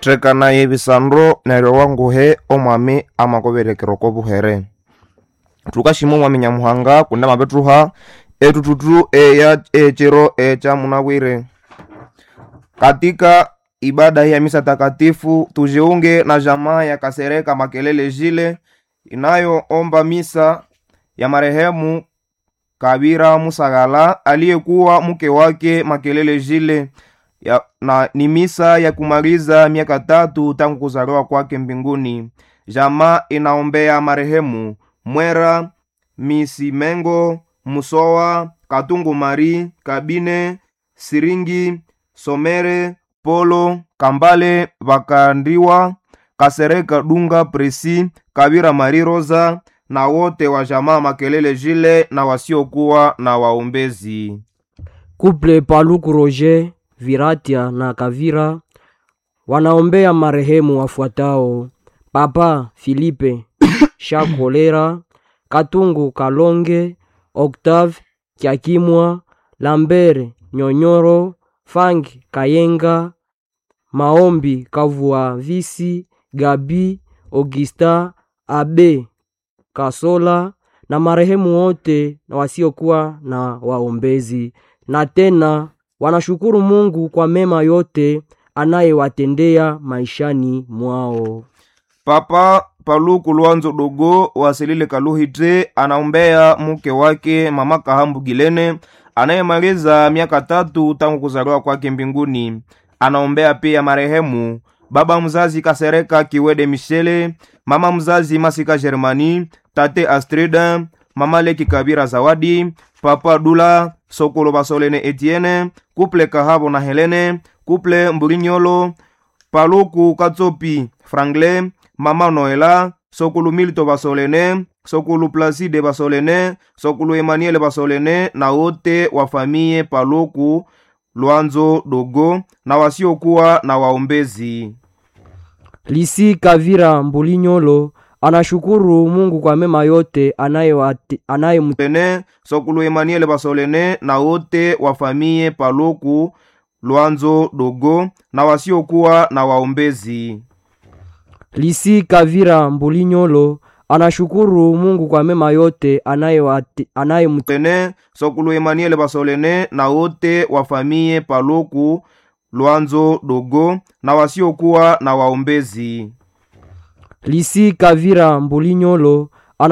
trekana yebisandro neryo wanguhe omwami amakoberekero ko buhere tukashimo mwami Nyamuhanga kunda mabetruha etututu eya echero echa munawire. Katika ibada ya misa takatifu tujiunge na jamaa ya Kasereka Makelele Jile inayoomba misa ya marehemu Kabira Musagala aliyekuwa mke wake Makelele Jile na ni misa ya kumaliza miaka 3 tangu kuzaliwa kwake mbinguni. Jamaa inaombea marehemu Mwera Misimengo Musowa Katungu Mari Kabine Siringi Somere Polo Kambale Bakandiwa Kasereka Dunga Presi Kabira Mari Rosa na wote wa jamaa Makelele Jile na wasiokuwa na waombezi. Couple Paluku Roger Viratia na Kavira wanaombea marehemu wafuatao: Papa Filipe Shakolera, Katungu Kalonge, Octave Kiakimwa, Lambert Nyonyoro, Fang Kayenga, Maombi Kavua Visi, Gabi Augusta, Abe Kasola na marehemu wote na wasiokuwa na waombezi. Na tena wanashukuru Mungu kwa mema yote anayewatendea maishani mwao. Papa Paluku Luanzo Dogo wasilile Kaluhite anaombea mke wake Mama Kahambu Gilene anayemaliza miaka 3 tangu kuzaliwa kwake mbinguni. Anaombea pia marehemu baba mzazi Kasereka Kiwede Michele, mama mzazi Masika Germani, tate Astrida, mama Leki Kabira Zawadi, papa Dula Sokolo Basolene Etienne, couple Kahabo na Helene, couple Mburinyolo, Paluku Katsopi Frangle, mama Noela, Sokulu Milto Basolene, Sokulu Placide Basolene, Sokulu Emmanuel Basolene na wote wa familia Paluku Luanzo Dogo na wasiokuwa na waombezi. Lisi Kavira Mbulinyolo anashukuru Mungu kwa mema yote anayemtendea. Sokulu Emmanuel Basolene na wote wa familia Paluku Luanzo Dogo na wasiokuwa na waombezi. Lisi Kavira Mbulinyolo anashukuru Mungu kwa mema yote anayemtendea. Sokulu Emmanuel Basolene na wote wa familia Paluku Luanzo Dogo na wasiokuwa na waombezi. Lisi Kavira Mbulinyolo